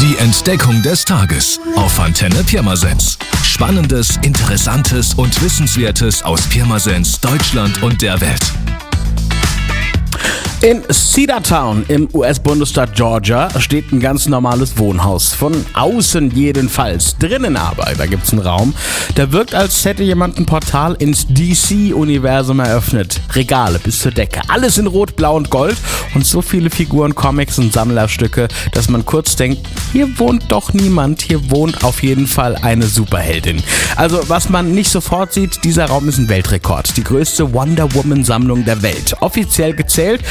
Die Entdeckung des Tages auf Antenne Pirmasens. Spannendes, Interessantes und Wissenswertes aus Pirmasens, Deutschland und der Welt. In Cedartown im US-Bundesstaat Georgia steht ein ganz normales Wohnhaus. Von außen jedenfalls. Drinnen aber, da gibt's einen Raum, der wirkt, als hätte jemand ein Portal ins DC-Universum eröffnet. Regale bis zur Decke. Alles in Rot, Blau und Gold. Und so viele Figuren, Comics und Sammlerstücke, dass man kurz denkt, hier wohnt doch niemand. Hier wohnt auf jeden Fall eine Superheldin. Also, was man nicht sofort sieht, dieser Raum ist ein Weltrekord. Die größte Wonder Woman-Sammlung der Welt. Offiziell gezählt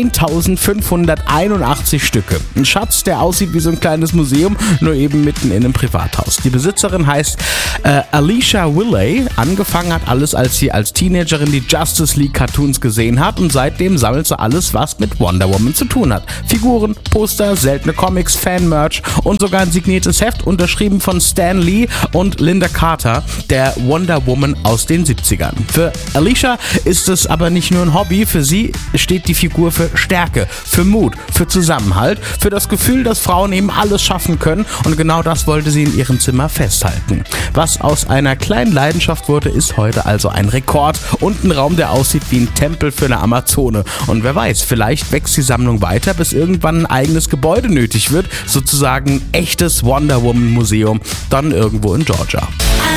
1581 Stücke. Ein Schatz, der aussieht wie so ein kleines Museum, nur eben mitten in einem Privathaus. Die Besitzerin heißt Alicia Willey. Angefangen hat alles, als sie als Teenagerin die Justice League Cartoons gesehen hat, und seitdem sammelt sie alles, was mit Wonder Woman zu tun hat. Figuren, Poster, seltene Comics, Fan-Merch und sogar ein signiertes Heft, unterschrieben von Stan Lee und Linda Carter, der Wonder Woman aus den 70ern. Für Alicia ist es aber nicht nur ein Hobby, für sie steht die Figur für Stärke, für Mut, für Zusammenhalt, für das Gefühl, dass Frauen eben alles schaffen können, und genau das wollte sie in ihrem Zimmer festhalten. Was aus einer kleinen Leidenschaft wurde, ist heute also ein Rekord und ein Raum, der aussieht wie ein Tempel für eine Amazone. Und wer weiß, vielleicht wächst die Sammlung weiter, bis irgendwann ein eigenes Gebäude nötig wird, sozusagen ein echtes Wonder Woman Museum, dann irgendwo in Georgia.